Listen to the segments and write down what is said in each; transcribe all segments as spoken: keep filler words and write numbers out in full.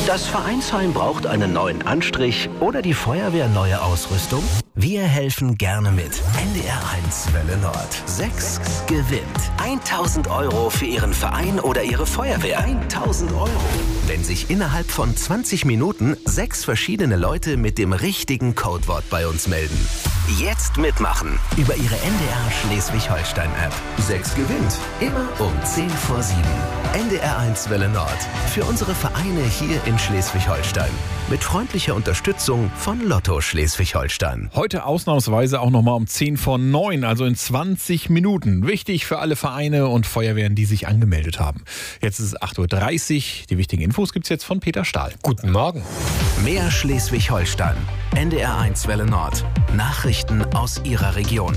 Das Vereinsheim braucht einen neuen Anstrich oder die Feuerwehr neue Ausrüstung? Wir helfen gerne mit. N D R eins Welle Nord. sechs gewinnt. tausend Euro für Ihren Verein oder Ihre Feuerwehr. tausend Euro. Wenn sich innerhalb von zwanzig Minuten sechs verschiedene Leute mit dem richtigen Codewort bei uns melden. Jetzt mitmachen. Über Ihre N D R Schleswig-Holstein-App. sechs gewinnt. Immer um zehn vor sieben. N D R eins Welle Nord. Für unsere Vereine hier in Schleswig-Holstein. Mit freundlicher Unterstützung von Lotto Schleswig-Holstein. Heute ausnahmsweise auch nochmal um zehn vor neun, also in zwanzig Minuten. Wichtig für alle Vereine und Feuerwehren, die sich angemeldet haben. Jetzt ist es acht Uhr dreißig. Die wichtigen Infos gibt es jetzt von Peter Stahl. Guten Morgen. Mehr Schleswig-Holstein. N D R eins Welle Nord. Nachrichten aus Ihrer Region.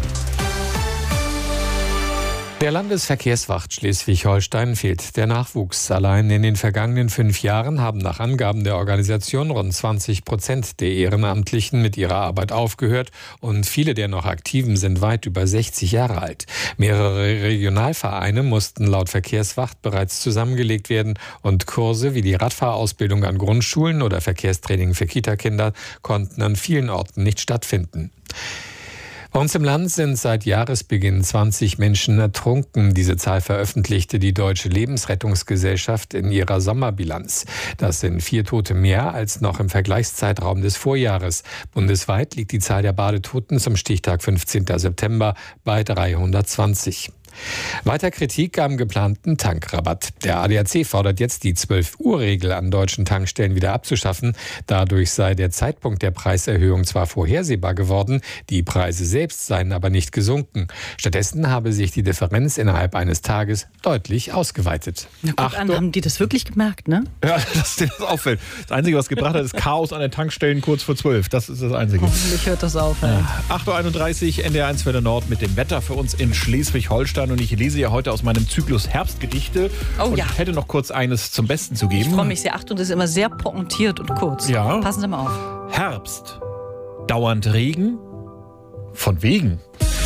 Der Landesverkehrswacht Schleswig-Holstein fehlt der Nachwuchs. Allein in den vergangenen fünf Jahren haben nach Angaben der Organisation rund zwanzig Prozent der Ehrenamtlichen mit ihrer Arbeit aufgehört und viele der noch Aktiven sind weit über sechzig Jahre alt. Mehrere Regionalvereine mussten laut Verkehrswacht bereits zusammengelegt werden und Kurse wie die Radfahrausbildung an Grundschulen oder Verkehrstraining für Kitakinder konnten an vielen Orten nicht stattfinden. Bei uns im Land sind seit Jahresbeginn zwanzig Menschen ertrunken. Diese Zahl veröffentlichte die Deutsche Lebensrettungsgesellschaft in ihrer Sommerbilanz. Das sind vier Tote mehr als noch im Vergleichszeitraum des Vorjahres. Bundesweit liegt die Zahl der Badetoten zum Stichtag fünfzehnten September bei dreihundertzwanzig. Weiter Kritik am geplanten Tankrabatt. Der A D A C fordert jetzt, die zwölf-Uhr-Regel an deutschen Tankstellen wieder abzuschaffen. Dadurch sei der Zeitpunkt der Preiserhöhung zwar vorhersehbar geworden, die Preise selbst seien aber nicht gesunken. Stattdessen habe sich die Differenz innerhalb eines Tages deutlich ausgeweitet. Na guck an, haben die das wirklich gemerkt, ne? Ja, dass dir das auffällt. Das Einzige, was gebracht hat, ist Chaos an den Tankstellen kurz vor zwölf. Das ist das Einzige. Hoffentlich hört das auf. Ja. acht Uhr einunddreißig, N D R eins Welle Nord mit dem Wetter für uns in Schleswig-Holstein. Und ich lese ja heute aus meinem Zyklus Herbstgedichte. Oh und ja. Ich hätte noch kurz eines zum Besten zu geben. Ich freue mich sehr. Achtung, das ist immer sehr pointiert und kurz. Ja. Passen Sie mal auf. Herbst. Dauernd Regen. Von wegen.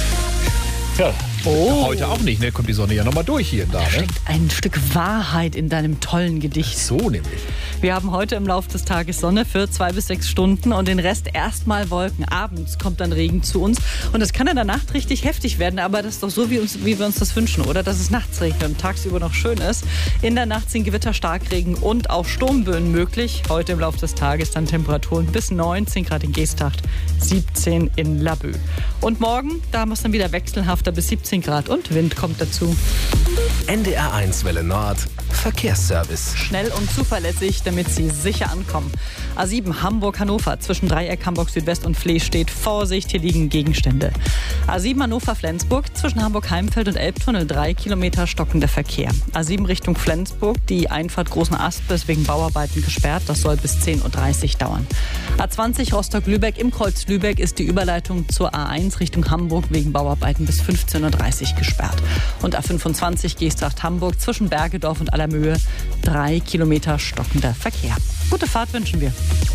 Ja. Oh. Heute auch nicht, ne? Kommt die Sonne ja nochmal durch hier und da. Da Ne? steckt ein Stück Wahrheit in deinem tollen Gedicht. So nämlich. Wir haben heute im Laufe des Tages Sonne für zwei bis sechs Stunden und den Rest erstmal Wolken. Abends kommt dann Regen zu uns und es kann in der Nacht richtig heftig werden, aber das ist doch so, wie, uns, wie wir uns das wünschen, oder? Dass es nachts regnet und tagsüber noch schön ist. In der Nacht sind Gewitter, Starkregen und auch Sturmböen möglich. Heute im Laufe des Tages dann Temperaturen bis neunzehn Grad in Geesthacht, siebzehn in Laboe. Und morgen, da haben wir es dann wieder wechselhafter bis siebzehn Grad und Wind kommt dazu. N D R eins Welle Nord. Verkehrsservice. Schnell und zuverlässig, damit Sie sicher ankommen. A sieben Hamburg-Hannover zwischen Dreieck Hamburg Südwest und Fleh steht Vorsicht, hier liegen Gegenstände. A sieben Hannover-Flensburg zwischen Hamburg-Heimfeld und Elbtunnel drei Kilometer stockender Verkehr. A sieben Richtung Flensburg, die Einfahrt Großen Aspe ist wegen Bauarbeiten gesperrt. Das soll bis zehn Uhr dreißig dauern. A zwanzig Rostock-Lübeck im Kreuz Lübeck ist die Überleitung zur A eins Richtung Hamburg wegen Bauarbeiten bis fünfzehn Uhr dreißig gesperrt. Und A fünfundzwanzig Geesthacht-Hamburg zwischen Bergedorf und Allermöhe drei Kilometer stockender Verkehr. Gute Fahrt wünschen wir.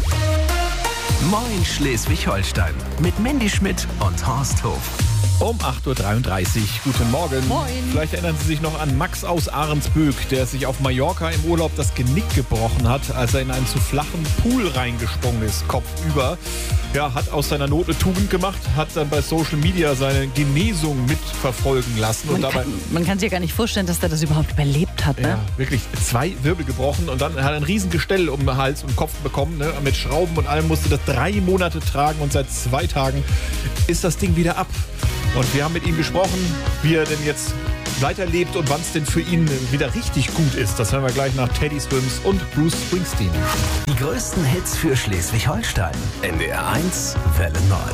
Moin Schleswig-Holstein mit Mandy Schmidt und Horst Hof. Um acht Uhr dreiunddreißig. Guten Morgen. Moin. Vielleicht erinnern Sie sich noch an Max aus Ahrensböck, der sich auf Mallorca im Urlaub das Genick gebrochen hat, als er in einen zu flachen Pool reingesprungen ist, kopfüber. Ja, hat aus seiner Not eine Tugend gemacht, hat dann bei Social Media seine Genesung mitverfolgen lassen. Man, und dabei, kann, man kann sich ja gar nicht vorstellen, dass der das überhaupt überlebt hat. Ne? ja, wirklich zwei Wirbel gebrochen und dann hat er ein riesen Gestell um den Hals und Kopf bekommen, ne, mit Schrauben und allem, musste das drei Monate tragen und seit zwei Tagen ist das Ding wieder ab. Und wir haben mit ihm gesprochen, wie er denn jetzt weiterlebt und wann es denn für ihn wieder richtig gut ist. Das hören wir gleich nach Teddy Swims und Bruce Springsteen. Die größten Hits für Schleswig-Holstein. N D R eins Welle Nord.